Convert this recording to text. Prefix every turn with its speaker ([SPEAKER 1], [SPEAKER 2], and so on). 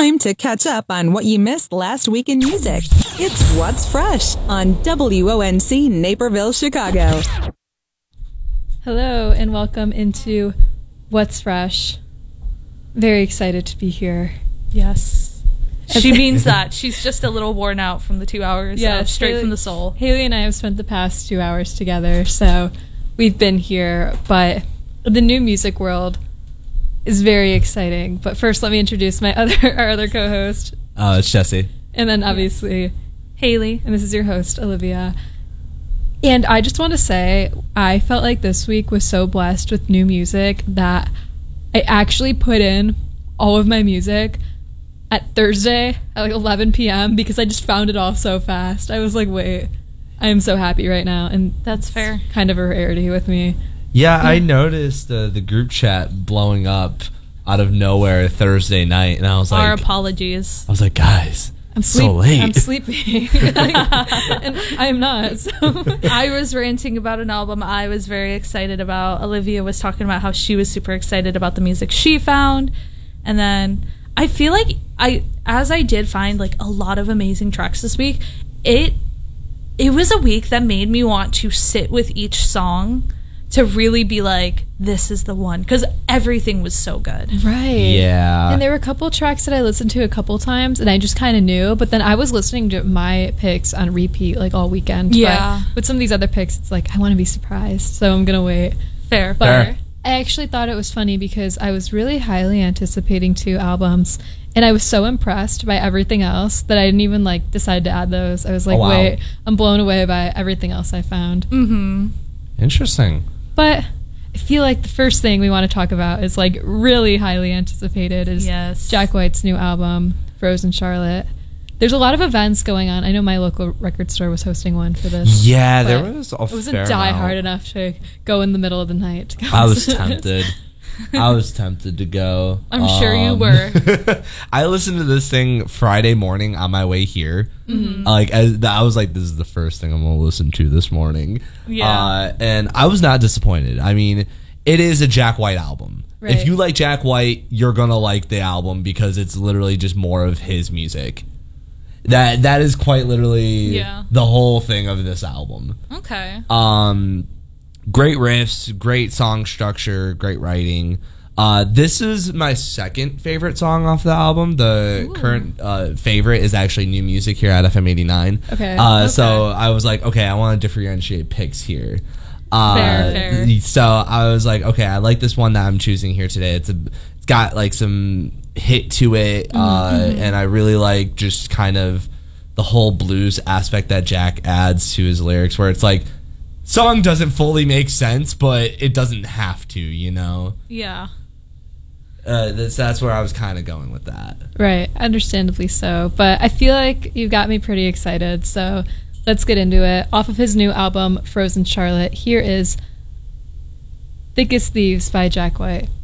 [SPEAKER 1] time to catch up on what you missed last week in music. It's What's Fresh on WONC Naperville, Chicago.
[SPEAKER 2] Hello and welcome into What's Fresh. Very excited to be here.
[SPEAKER 3] Yes. She means that. She's just a little worn out from the 2 hours of Straight from the Soul.
[SPEAKER 2] Haley and I have spent the past 2 hours together, so we've been here, but the new music world is very exciting. But first, let me introduce our other co-host.
[SPEAKER 4] It's Jesse.
[SPEAKER 2] And then obviously Haley, and this is your host, Olivia. And I just want to say, I felt like this week was so blessed with new music that I actually put in all of my music at Thursday at like 11 p.m. because I just found it all so fast. I was like, wait, I am so happy right now. And
[SPEAKER 3] that's fair.
[SPEAKER 2] Kind of a rarity with me.
[SPEAKER 4] Yeah, I noticed the group chat blowing up out of nowhere Thursday night, and I was like...
[SPEAKER 3] Our apologies.
[SPEAKER 4] I was like, guys, so late.
[SPEAKER 2] I'm sleeping. And I'm not. So.
[SPEAKER 3] I was ranting about an album I was very excited about. Olivia was talking about how she was super excited about the music she found. And then I feel like as I did find like a lot of amazing tracks this week, it was a week that made me want to sit with each song to really be like, this is the one, because everything was so good.
[SPEAKER 2] Right.
[SPEAKER 4] Yeah.
[SPEAKER 2] And there were a couple tracks that I listened to a couple times, and I just kind of knew, but then I was listening to my picks on repeat, like, all weekend.
[SPEAKER 3] Yeah.
[SPEAKER 2] But with some of these other picks, it's like, I want to be surprised, so I'm going to wait.
[SPEAKER 3] Fair.
[SPEAKER 2] But I actually thought it was funny because I was really highly anticipating 2 albums, and I was so impressed by everything else that I didn't even, like, decide to add those. I was like, wait, I'm blown away by everything else I found.
[SPEAKER 3] Mm-hmm.
[SPEAKER 4] Interesting.
[SPEAKER 2] But I feel like the first thing we want to talk about is like really highly anticipated is Jack White's new album, Frozen Charlotte. There's a lot of events going on. I know my local record store was hosting one for this.
[SPEAKER 4] Yeah, there was a fair
[SPEAKER 2] It wasn't die hard enough to go in the middle of the night. To go
[SPEAKER 4] I was tempted. I was tempted to go.
[SPEAKER 3] I'm sure you were.
[SPEAKER 4] I listened to this thing Friday morning on my way here.
[SPEAKER 3] Mm-hmm.
[SPEAKER 4] I was like, this is the first thing I'm going to listen to this morning.
[SPEAKER 3] Yeah.
[SPEAKER 4] And I was not disappointed. I mean, it is a Jack White album.
[SPEAKER 2] Right.
[SPEAKER 4] If you like Jack White, you're going to like the album because it's literally just more of his music. That is quite literally the whole thing of this album.
[SPEAKER 3] Okay.
[SPEAKER 4] Great riffs, great song structure, great writing. This is my second favorite song off the album. The current favorite is actually New Music here at FM 89.
[SPEAKER 2] Okay.
[SPEAKER 4] So I was like, okay, I want to differentiate picks here.
[SPEAKER 3] Fair.
[SPEAKER 4] So I was like, okay, I like this one that I'm choosing here today. It's got like some hit to it, and I really like just kind of the whole blues aspect that Jack adds to his lyrics, where it's like, song doesn't fully make sense, but it doesn't have to, you know?
[SPEAKER 3] Yeah.
[SPEAKER 4] That's where I was kind of going with that.
[SPEAKER 2] Right, understandably so. But I feel like you got me pretty excited, so let's get into it. Off of his new album, Frozen Charlotte, here is Thick as Thieves by Jack White.